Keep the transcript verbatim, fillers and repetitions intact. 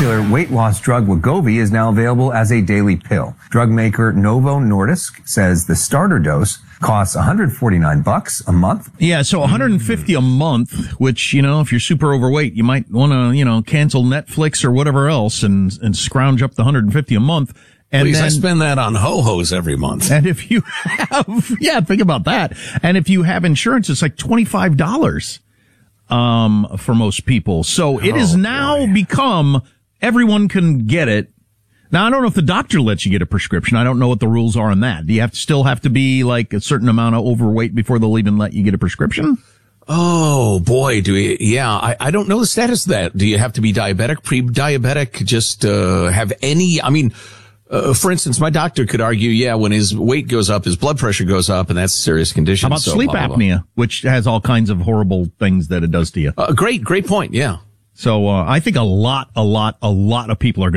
popular weight loss drug Wegovy is now available as a daily pill. Drug maker Novo Nordisk says the starter dose costs one hundred forty-nine bucks a month. Yeah, so one hundred fifty a month, which, you know, if you're super overweight, you might want to, you know, cancel Netflix or whatever else and and scrounge up the one hundred fifty a month. And Please, then, I spend that on ho-hos every month. And if you have, yeah, think about that. And if you have insurance, it's like twenty-five dollars. Um, for most people. So it has now boy. become, everyone can get it. Now, I don't know if the doctor lets you get a prescription. I don't know what the rules are on that. Do you have to still have to be like a certain amount of overweight before they'll even let you get a prescription? Oh, boy, do we, yeah, I, I don't know the status of that. Do you have to be diabetic, pre-diabetic, just, uh, have any, I mean, Uh, for instance, my doctor could argue, yeah, when his weight goes up, his blood pressure goes up, and that's a serious condition. How about so sleep blah, blah, apnea, blah. which has all kinds of horrible things that it does to you? Uh, great, great point, yeah. So uh, I think a lot, a lot, a lot of people are going